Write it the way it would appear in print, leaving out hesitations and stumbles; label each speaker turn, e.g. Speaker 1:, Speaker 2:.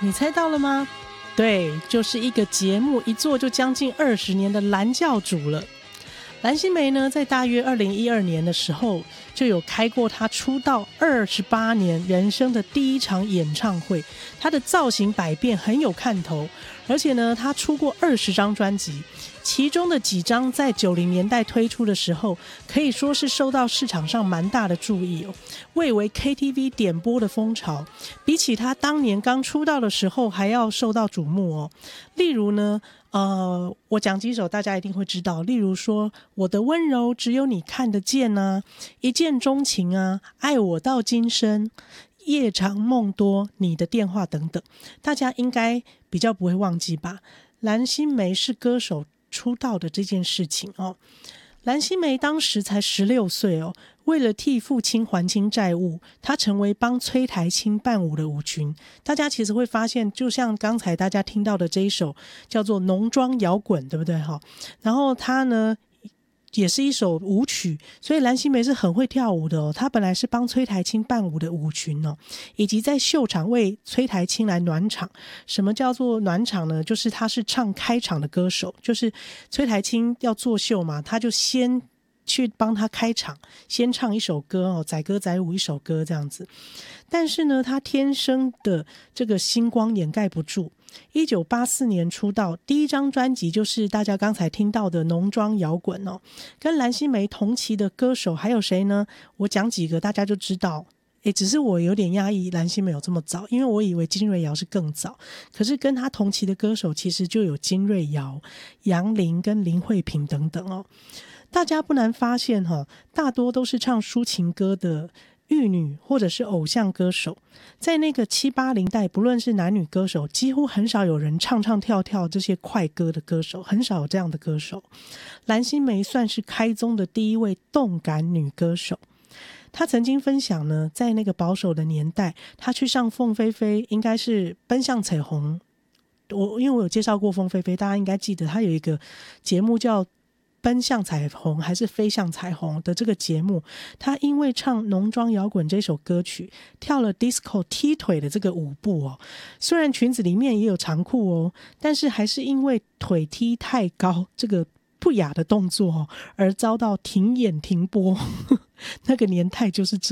Speaker 1: 你猜到了吗？对，就是一个节目一做就将近20年的蓝教主了。蓝心湄呢，在大约2012年的时候，就有开过她出道28年人生的第一场演唱会。她的造型百变，很有看头，而且呢，她出过20张专辑，其中的几张在90年代推出的时候，可以说是受到市场上蛮大的注意哦，蔚为 KTV 点播的风潮，比起她当年刚出道的时候还要受到瞩目哦。例如呢，我讲几首大家一定会知道，例如说我的温柔只有你看得见啊，一见钟情啊，爱我到今生，夜长梦多，你的电话等等，大家应该比较不会忘记吧。蓝心湄是歌手出道的这件事情哦。蓝心湄当时才16岁哦，为了替父亲还清债务，她成为帮崔台青伴舞的舞群。大家其实会发现，就像刚才大家听到的这一首叫做《浓妆摇滚》，对不对？然后她呢也是一首舞曲，所以蓝心湄是很会跳舞的哦。她本来是帮崔台青伴舞的舞群哦，以及在秀场为崔台青来暖场。什么叫做暖场呢？就是她是唱开场的歌手，就是崔台青要作秀嘛，她就先去帮他开场，先唱一首歌哦，载歌载舞一首歌这样子。但是呢，他天生的这个星光掩盖不住。1984年出道，第一张专辑就是大家刚才听到的《浓妆摇滚》哦。跟蓝心湄同期的歌手还有谁呢？我讲几个大家就知道。只是我有点压抑蓝心湄有这么早，因为我以为金瑞瑶是更早。可是跟他同期的歌手其实就有金瑞瑶、杨林跟林慧萍等等哦。大家不难发现大多都是唱抒情歌的玉女或者是偶像歌手。在那个70、80代，不论是男女歌手，几乎很少有人唱唱跳跳这些快歌的歌手，很少有这样的歌手。蓝心湄算是开宗的第一位动感女歌手。她曾经分享呢，在那个保守的年代，她去上凤飞飞，应该是奔向彩虹。因为我有介绍过凤飞飞，大家应该记得她有一个节目叫奔向彩虹还是飞向彩虹的这个节目，他因为唱《浓妆摇滚》这首歌曲，跳了 disco 踢腿的这个舞步哦。虽然裙子里面也有长裤哦，但是还是因为腿踢太高这个不雅的动作而遭到停演停播。那个年代就是这